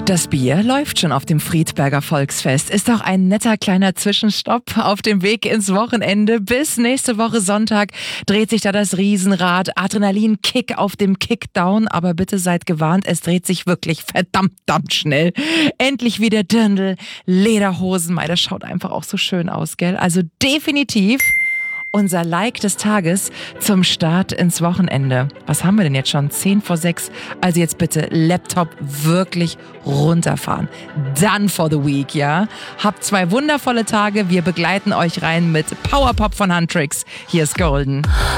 Das Bier läuft schon auf dem Friedberger Volksfest. Ist auch ein netter kleiner Zwischenstopp auf dem Weg ins Wochenende. Bis nächste Woche Sonntag dreht sich da das Riesenrad. Adrenalin-Kick auf dem Kickdown. Aber bitte seid gewarnt, es dreht sich wirklich verdammt schnell. Endlich wieder Dirndl, Lederhosen. Mei, das schaut einfach auch so schön aus, gell? Also definitiv unser Like des Tages zum Start ins Wochenende. Was haben wir denn jetzt schon? 5:10. Also jetzt bitte Laptop wirklich runterfahren. Done for the week, ja? Habt 2 wundervolle Tage. Wir begleiten euch rein mit Powerpop von Huntrix. Hier ist Golden.